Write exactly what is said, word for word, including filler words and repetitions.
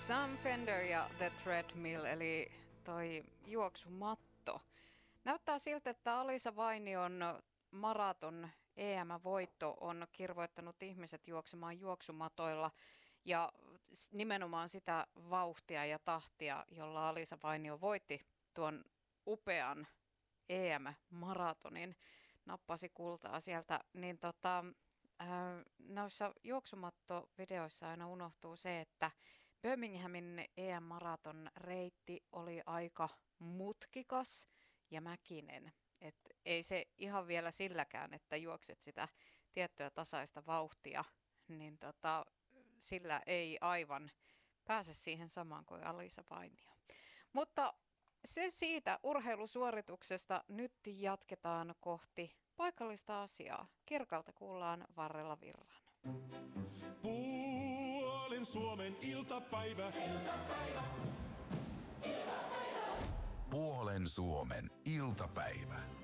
Sam Fender ja The Treadmill, eli toi juoksumatto. Näyttää siltä, että Alisa Vainion maraton E M-voitto on kirvoittanut ihmiset juoksemaan juoksumatoilla ja nimenomaan sitä vauhtia ja tahtia, jolla Alisa Vainio voitti tuon upean E M-maratonin, nappasi kultaa sieltä, niin tota, äh, noissa juoksumattovideoissa aina unohtuu se, että Birminghamin E M-maraton reitti oli aika mutkikas ja mäkinen. Et ei se ihan vielä silläkään, että juokset sitä tiettyä tasaista vauhtia, niin tota, sillä ei aivan pääse siihen samaan kuin Alisa Vainio. Mutta se siitä urheilusuorituksesta. Nyt jatketaan kohti paikallista asiaa. Kirkalta kuullaan Varrella Virran. Puolen Suomen iltapäivä. Iltapäivä. Iltapäivä. Puolen Suomen iltapäivä.